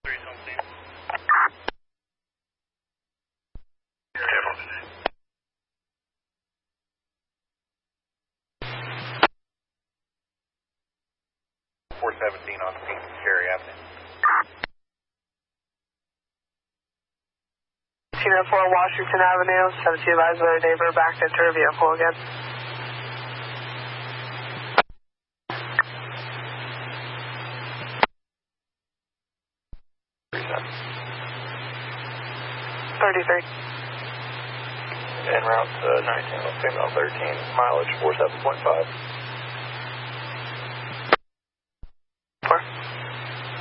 417 on Cherry Avenue. 204 Washington Avenue, 17 advised by the neighbor backed into her vehicle again. En route to 19, female 13, mileage 47.5.